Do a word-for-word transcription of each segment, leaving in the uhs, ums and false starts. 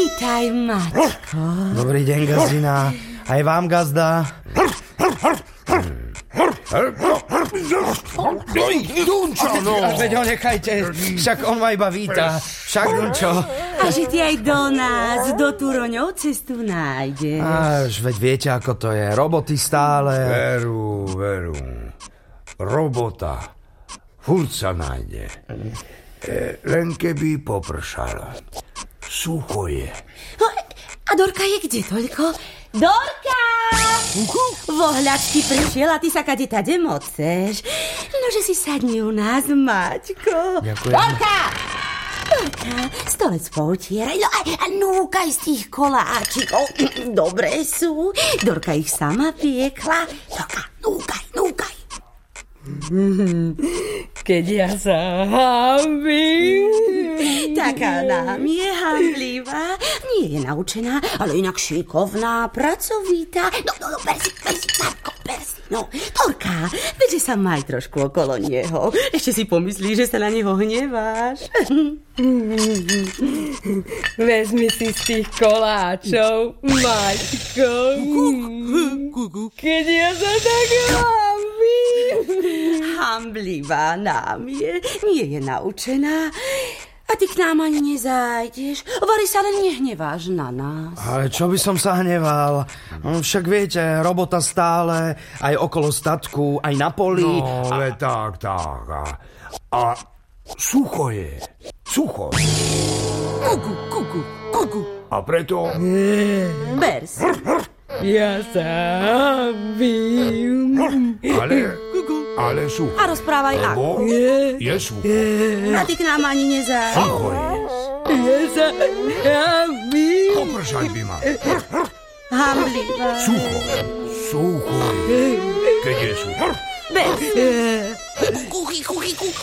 Vítaj, Maťko. Dobrý deň, gazdina. Aj vám, gazda. Dunčo, no! Veď ho nechajte, však on ma iba víta. Však, Dunčo. A že ty aj do nás, do Turoňov cestu nájdeš. Až, veď viete, ako to je. Roboty stále. Veru, veru. Robota. Furt sa nájde. E, len keby popršalo. Sucho je. A Dorka je kde toľko? Dorka! Vohľač ti prišiel a ty sa kade tade moceš. Nože si sadni u nás, Maťko. Ďakujem. Dorka! Dorka, stolec poutieraj. No a, a núkaj z tých koláčikov. Dobré sú. Dorka ich sama piekla. Dorka, núkaj, núkaj. Keď ja sa hambím. Taká nám je hamblivá. Nie je naučená, ale inak šikovná, pracovitá. No, no, no, persi, persi, Marko, persi. No, Dorka, veď sa maj trošku okolo neho. Ešte si pomyslíš, že sa na neho hneváš. Vezmi si z tých koláčov, Maťko. Keď ja sa tak hambím. Hamblivá nám je, nie je naučená. A ty k nám ani nezájdeš. Vary sa len nehneváš na nás. Ale čo by som sa hneval? Však viete, robota stále, aj okolo statku, aj na poli. No, a... tak, tak. A, a sucho je. Sucho. Kuku, kuku, kuku. A preto... Ber si. Ja sa hambím. Ale... Ale sucho. A rozprávaj Lebo ako. je sucho. A ty k nám ani nezájdeš. Sucho je. Ja sa hambím. Popršať by ma. Hamblivá. Sucho. Sucho je. Keď je sucho. Ber si. Kuchy, kuchy, kuchy.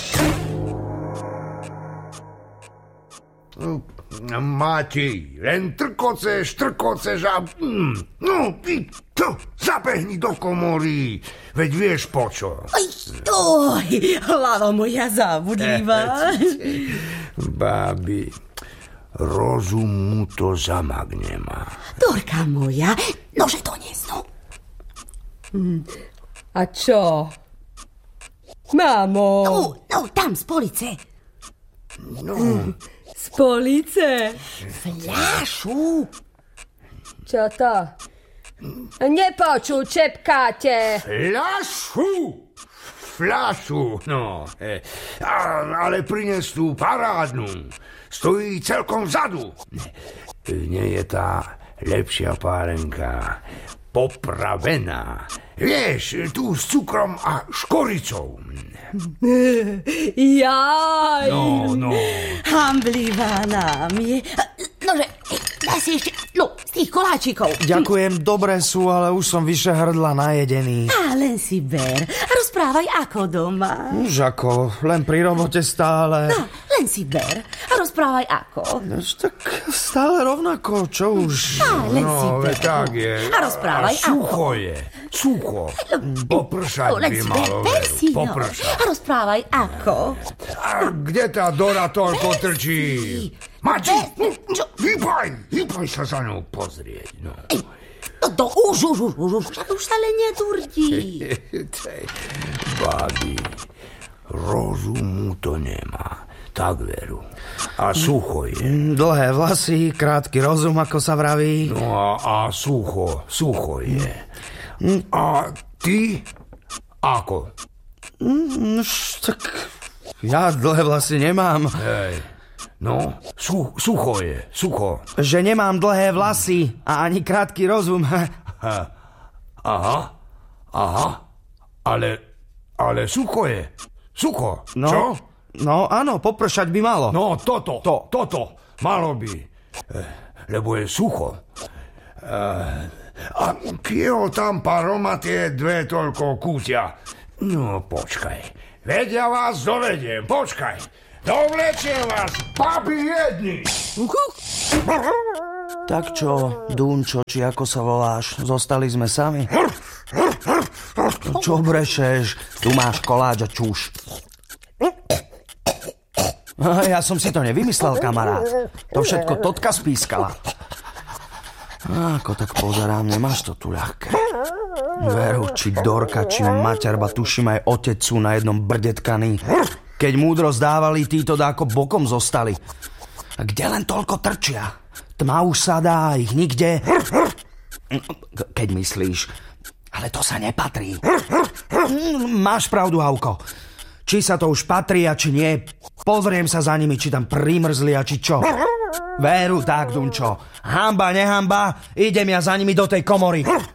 Matej, len trkoceš, trkoceš a... Mm, no, ty, to, zabehni do komory. Veď vieš počo. Oj, oj, hlava moja zábudlivá. Babi, rozum mu to zamak nemá. Dorka moja, nože to nesnú. A čo? Mamo. No, no, tam z police. No, Z police. Fľašu. Čo to? Nepočul, čepkáte. fľašu! Fľašu, no. E, a, ale prines tú parádnu. Stojí celkom vzadu. Nie je tá lepšia párenka popravená. Vieš, tu s cukrom a škoricou. Jaj. No, no. Hamblivá nám je. Nože, daj si ešte, no, z tých koláčikov. Ďakujem, dobré sú, ale už som vyše hrdla najedený. A len si ber. A rozprávaj ako doma. Už ako, len pri robote stále. No, len si ber. A rozprávaj ako. Už tak stále rovnako, čo už? A len si No, ber. veď tak je. A rozprávaj a sucho ako. je. Sucho. Popršať No, len by si ber, malo ber veru. si, no. Popršať. A rozprávaj ako. A kde tá Dora toľko trčí? Mati, Čo? hýbaj, hýbaj sa za ňou pozrieť. No. No to už, už, už, už, už, však už sa len nedurdí. Babi, rozum mu to nemá. Tak veru. A sucho je. Dlhé vlasy, krátky rozum, ako sa vraví. No a, a sucho, sucho je. A ty? Ako? Už tak ja dlhé vlasy nemám. Hej. No, su, sucho je, sucho. Že nemám dlhé vlasy a ani krátky rozum. Ha. Aha, aha. Ale, ale sucho je. Sucho, No, čo? no áno, popršať by malo. No, toto, To. toto, malo by. Eh, Lebo je sucho. Eh, A kieho tam paroma tie dve toľko kútia? No, počkaj. Veď ja vás dovediem, počkaj. Dovlečiem vás, babi jedni. Tak čo, Dunčo, či ako sa voláš, zostali sme sami? Čo brešeš? Tu máš koláč a čuš. Ja som si to nevymyslel, kamarát. To všetko Totka spískala. Ako tak pozerám, nemáš to tu ľahké. Veru, či Dorka, či materba, tuším aj otec sú na jednom brdetkaní. Keď múdro zdávali, títo dáko bokom zostali. A kde len toľko trčia? Tma už sa dá, ich nikde. Keď myslíš, ale to sa nepatrí. Máš pravdu, Havko. Či sa to už patrí a či nie, pozriem sa za nimi, či tam primrzli a či čo. Veru, tak, Dunčo. Hamba, nehamba, idem ja za nimi do tej komory.